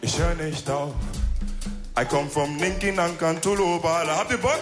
ich hör nicht auf. I come from Ninki Nankan to Lobala. Habt ihr Bock?